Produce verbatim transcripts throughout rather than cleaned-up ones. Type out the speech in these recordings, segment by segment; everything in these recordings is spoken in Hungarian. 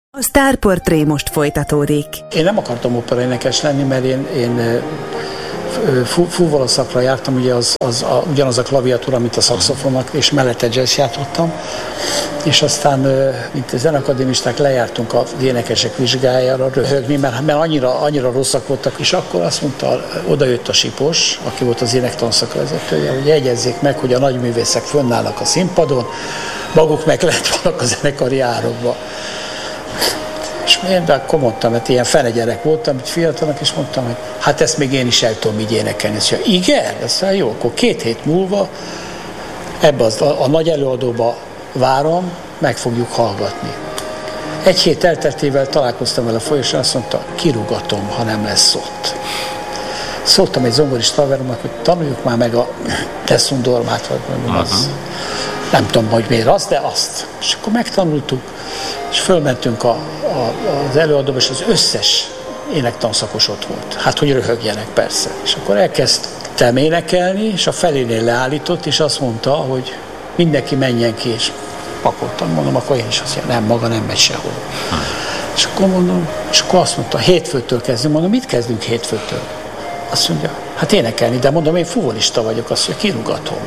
A Sztárportré most folytatódik. Én nem akartam operaénekes lenni, mert én, én fúvalószakra jártam, ugye az, az a, ugyanaz a klaviatúra, mint a szaxofonnak, és mellette jazz játszottam, és aztán, mint zenekadémisták, lejártunk az énekesek vizsgájára röhögni, mert, mert annyira, annyira rosszak voltak, és akkor azt mondta, odajött a Sipos, aki volt az énektanszakvezetője, hogy jegyezzék meg, hogy a nagyművészek fönnállnak a színpadon, maguk meg lett vannak a zenekari árokba. És én de akkor mondtam, mert ilyen fene gyerek voltam, így fiatalnak, és mondtam, hogy hát ezt még én is el tudom így énekelni. És mondja, igen? Azt mondja, jó, akkor két hét múlva ebbe az, a, a nagy előadóba várom, meg fogjuk hallgatni. Egy hét elteltével találkoztam vele folyosón, azt mondta, kirúgatom, ha nem lesz ott. Szóltam egy zongorista haveromnak, hogy tanuljuk már meg a Tessun Dormát, vagy mondom, az, nem tudom, hogy miért az, de azt. És akkor megtanultuk, és fölmentünk a, a, az előadóba, és az összes énektanszakos ott volt. Hát, hogy röhögjenek, persze. És akkor elkezdtem énekelni, és a felénél leállított, és azt mondta, hogy mindenki menjen ki, és pakoltam, mondom, akkor én is azt mondja, nem, maga nem megy sehol. Hmm. És akkor mondom, és akkor azt mondta, hétfőtől kezdünk, mondom, mit kezdünk hétfőtől? Azt mondja, hát énekelni, de mondom, én fuvolista vagyok, azt mondja, kirúgatom.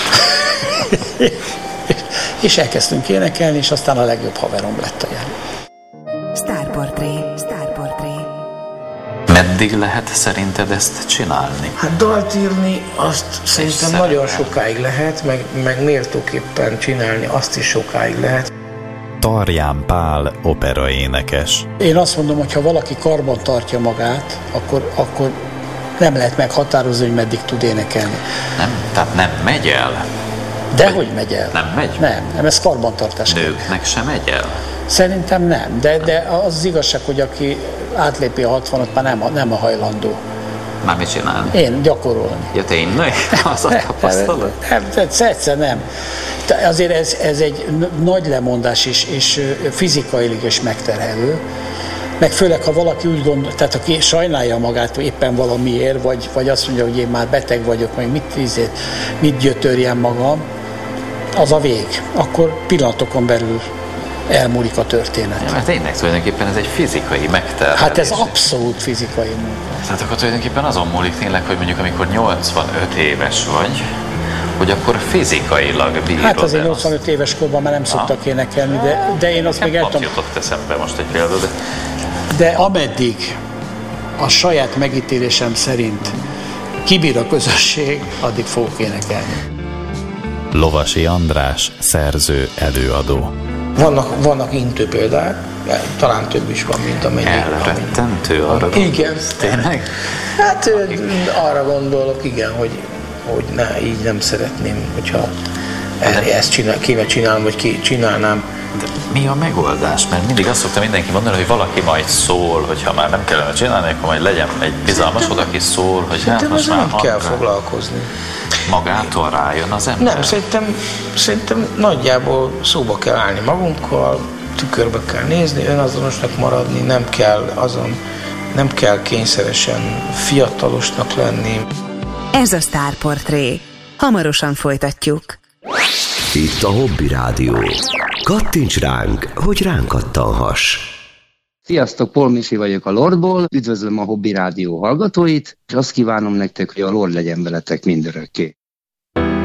És elkezdtünk énekelni, és aztán a legjobb haverom lett a jel. Sztárportré, Sztárportré. Meddig lehet szerinted ezt csinálni? Hát dalt írni azt szerintem nagyon sokáig lehet, meg, meg méltóképpen csinálni azt is sokáig lehet. Tarján Pál operaénekes. Én azt mondom, hogy ha valaki karban tartja magát, akkor, akkor nem lehet meghatározni, hogy meddig tud énekelni. Nem, tehát nem megy el? Dehogy megy el. Nem megy? Nem, nem, ez karbantartás. Nőknek sem megy el? Szerintem nem, de, de az, az igazság, hogy aki átlépi a hatvanat, már nem a, nem a hajlandó. Már mit csinálni? Én gyakorolni. Ja, tényleg? Az a tapasztalat? Nem, nem, egyszer nem. Azért ez, ez egy nagy lemondás is, és fizikailag is megterhelő. Meg főleg, ha valaki úgy gondol, tehát aki sajnálja magát éppen valamiért, vagy, vagy azt mondja, hogy én már beteg vagyok, meg mit, ízét, mit gyötörjem magam, az a vég. Akkor pillanatokon belül elmúlik a történet. Ja, mert tényleg tulajdonképpen ez egy fizikai megterhelés. Hát ez abszolút fizikai munka. Tehát akkor tulajdonképpen azon múlik tényleg, hogy mondjuk amikor nyolcvanöt éves vagy, hogy akkor fizikailag bírod. Hát azért nyolcvanöt éves korban már nem szoktak énekelni, de, de én azt még el tudom... jutott eszembe most egy példa, de... De ameddig a saját megítélésem szerint kibír a közösség, addig fogok énekelni. Lovasi András, szerző, előadó. Vannak, vannak intő példák, talán több is van, mint amennyi. Elrettentő arra gondolok. Igen. Tényleg? Hát arra gondolok, igen, hogy, hogy ne, így nem szeretném, hogyha ezt csinál, kéne csinálnom, vagy ki csinálnám. De mi a megoldás? Mert mindig azt szokta mindenki mondani, hogy valaki majd szól, hogyha már nem kellene csinálni, akkor majd legyen egy bizalmasod, aki szól, hogy hát most már nem kell foglalkozni. Magától rájön az ember? Nem, szerintem, szerintem nagyjából szóba kell állni magunkkal, tükörbe kell nézni, önazonosnak maradni, nem kell azon, nem kell kényszeresen fiatalosnak lenni. Ez a Sztárportré. Hamarosan folytatjuk. Itt a Hobby Rádió. Kattints ránk, hogy ránk kattanhass. Sziasztok, Paul Misi vagyok a Lordból, üdvözlöm a Hobby Rádió hallgatóit, és azt kívánom nektek, hogy a Lord legyen veletek mindörökké.